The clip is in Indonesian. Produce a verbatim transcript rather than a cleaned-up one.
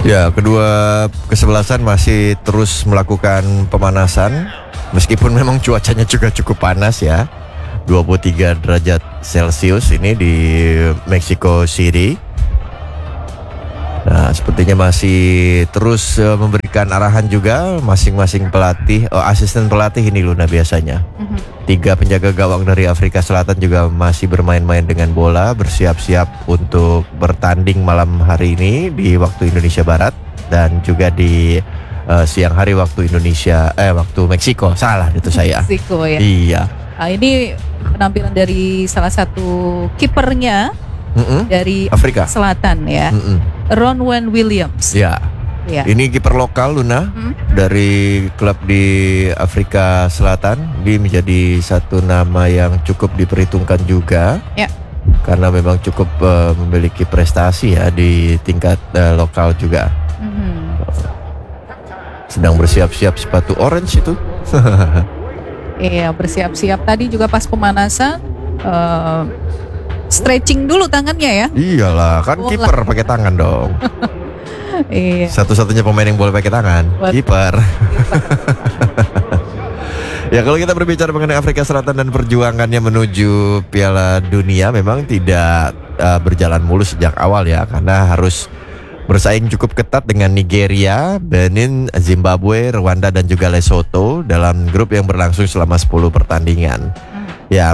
Ya, kedua kesebelasan masih terus melakukan pemanasan. Meskipun memang cuacanya juga cukup panas ya, dua puluh tiga derajat Celcius ini di Mexico City. Nah, sepertinya masih terus uh, memberikan arahan juga masing-masing pelatih, oh, asisten pelatih ini Luna biasanya. Mhm. Tiga penjaga gawang dari Afrika Selatan juga masih bermain-main dengan bola, bersiap-siap untuk bertanding malam hari ini di waktu Indonesia Barat dan juga di uh, siang hari waktu Indonesia, eh waktu Meksiko. Salah itu saya. Meksiko ya. Iya. Nah, ini penampilan dari salah satu kipernya Mm-mm. dari Afrika Selatan ya. Mm-mm. Ronwen Williams. Ya. Ya. Ini kiper lokal Luna Hmm? dari klub di Afrika Selatan. Dia menjadi satu nama yang cukup diperhitungkan juga. Ya. Karena memang cukup uh, memiliki prestasi ya di tingkat uh, lokal juga. Mhm. Sedang bersiap-siap sepatu orange itu. Iya, bersiap-siap tadi juga pas pemanasan eh, stretching dulu tangannya ya. Iyalah, kan Bola. kiper pakai tangan dong. Iya. Satu-satunya pemain yang boleh pakai tangan, Betul. kiper. Ya, kalau kita berbicara mengenai Afrika Selatan dan perjuangannya menuju Piala Dunia memang tidak uh, berjalan mulus sejak awal ya, karena harus bersaing cukup ketat dengan Nigeria, Benin, Zimbabwe, Rwanda dan juga Lesotho dalam grup yang berlangsung selama sepuluh pertandingan.